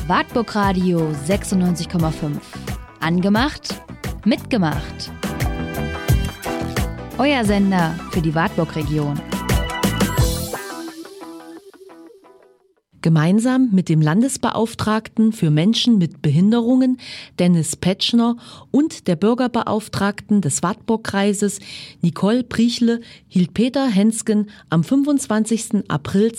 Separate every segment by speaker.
Speaker 1: Wartburg Radio 96,5. Angemacht, mitgemacht. Euer Sender für die Wartburg-Region.
Speaker 2: Gemeinsam mit dem Landesbeauftragten für Menschen mit Behinderungen, Dennis Petschner, und der Bürgerbeauftragten des Wartburg-Kreises, Nicole Priechle, hielt Peter Hensgen am 25. April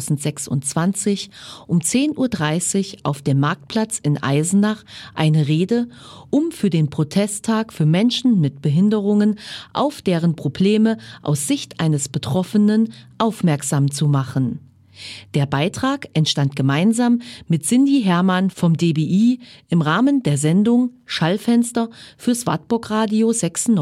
Speaker 2: 2026 um 10.30 Uhr auf dem Marktplatz in Eisenach eine Rede, um für den Protesttag für Menschen mit Behinderungen auf deren Probleme aus Sicht eines Betroffenen aufmerksam zu machen. Der Beitrag entstand gemeinsam mit Cindy Hermann vom DBI im Rahmen der Sendung Schallfenster fürs Wartburg Radio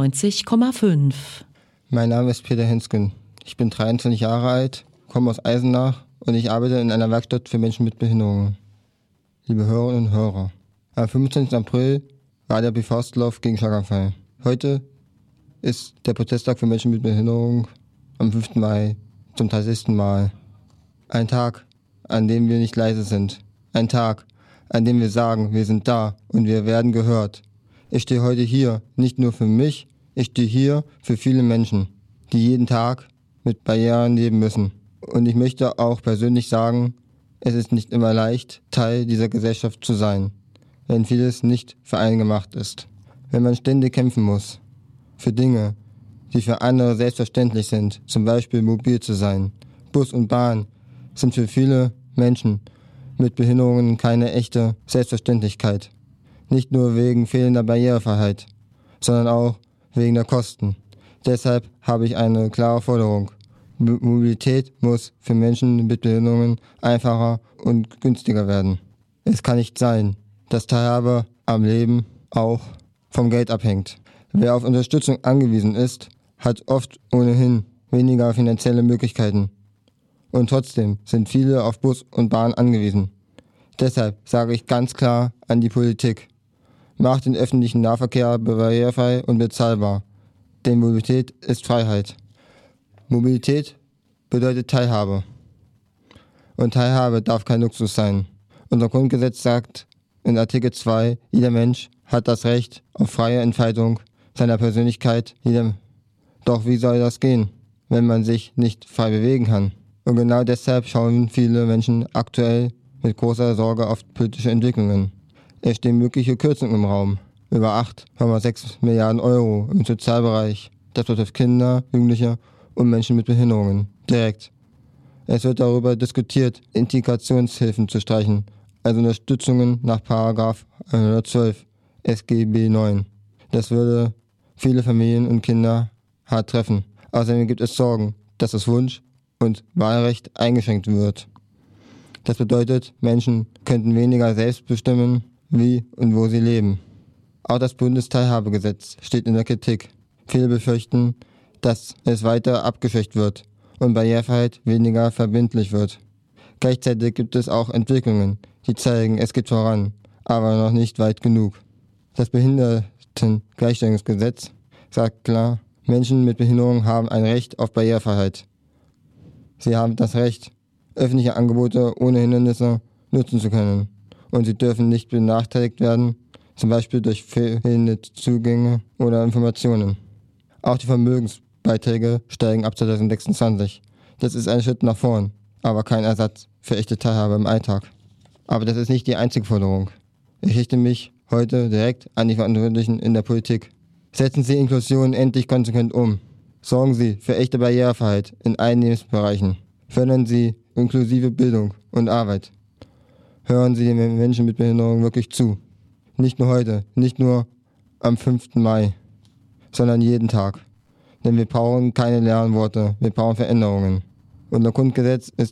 Speaker 2: 96,5.
Speaker 3: Mein Name ist Peter Hensgen. Ich bin 23 Jahre alt, komme aus Eisenach und ich arbeite in einer Werkstatt für Menschen mit Behinderungen. Liebe Hörerinnen und Hörer, am 15. April war der Faustlauf gegen Schlaganfall. Heute ist der Protesttag für Menschen mit Behinderung am 5. Mai zum 30. Mal. Ein Tag, an dem wir nicht leise sind. Ein Tag, an dem wir sagen, wir sind da und wir werden gehört. Ich stehe heute hier, nicht nur für mich, ich stehe hier für viele Menschen, die jeden Tag mit Barrieren leben müssen. Und ich möchte auch persönlich sagen, es ist nicht immer leicht, Teil dieser Gesellschaft zu sein, wenn vieles nicht für einen gemacht ist. Wenn man ständig kämpfen muss, für Dinge, die für andere selbstverständlich sind, zum Beispiel mobil zu sein, Bus und Bahn, sind für viele Menschen mit Behinderungen keine echte Selbstverständlichkeit. Nicht nur wegen fehlender Barrierefreiheit, sondern auch wegen der Kosten. Deshalb habe ich eine klare Forderung. Mobilität muss für Menschen mit Behinderungen einfacher und günstiger werden. Es kann nicht sein, dass Teilhabe am Leben auch vom Geld abhängt. Wer auf Unterstützung angewiesen ist, hat oft ohnehin weniger finanzielle Möglichkeiten. Und trotzdem sind viele auf Bus und Bahn angewiesen. Deshalb sage ich ganz klar an die Politik: Macht den öffentlichen Nahverkehr barrierefrei und bezahlbar. Denn Mobilität ist Freiheit. Mobilität bedeutet Teilhabe. Und Teilhabe darf kein Luxus sein. Unser Grundgesetz sagt in Artikel 2, jeder Mensch hat das Recht auf freie Entfaltung seiner Persönlichkeit. Doch wie soll das gehen, wenn man sich nicht frei bewegen kann? Und genau deshalb schauen viele Menschen aktuell mit großer Sorge auf politische Entwicklungen. Es stehen mögliche Kürzungen im Raum. Über 8,6 Milliarden Euro im Sozialbereich. Das betrifft Kinder, Jugendliche und Menschen mit Behinderungen. Direkt. Es wird darüber diskutiert, Integrationshilfen zu streichen, also Unterstützungen nach § 112 SGB IX. Das würde viele Familien und Kinder hart treffen. Außerdem gibt es Sorgen, dass das Wunsch- und Wahlrecht eingeschränkt wird. Das bedeutet, Menschen könnten weniger selbst bestimmen, wie und wo sie leben. Auch das Bundesteilhabegesetz steht in der Kritik. Viele befürchten, dass es weiter abgeschwächt wird und Barrierefreiheit weniger verbindlich wird. Gleichzeitig gibt es auch Entwicklungen, die zeigen, es geht voran, aber noch nicht weit genug. Das Behindertengleichstellungsgesetz sagt klar, Menschen mit Behinderung haben ein Recht auf Barrierefreiheit. Sie haben das Recht, öffentliche Angebote ohne Hindernisse nutzen zu können. Und sie dürfen nicht benachteiligt werden, zum Beispiel durch fehlende Zugänge oder Informationen. Auch die Vermögensbeiträge steigen ab 2026. Das ist ein Schritt nach vorn, aber kein Ersatz für echte Teilhabe im Alltag. Aber das ist nicht die einzige Forderung. Ich richte mich heute direkt an die Verantwortlichen in der Politik. Setzen Sie Inklusion endlich konsequent um. Sorgen Sie für echte Barrierefreiheit in allen Lebensbereichen. Fördern Sie inklusive Bildung und Arbeit. Hören Sie den Menschen mit Behinderung wirklich zu. Nicht nur heute, nicht nur am 5. Mai, sondern jeden Tag. Denn wir brauchen keine leeren Worte, wir brauchen Veränderungen. Unser Grundgesetz ist